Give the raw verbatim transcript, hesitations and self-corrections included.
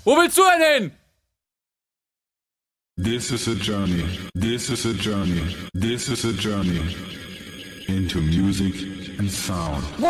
Wo willst du denn hin? This is a journey. This is a journey. This is a journey into music and sound.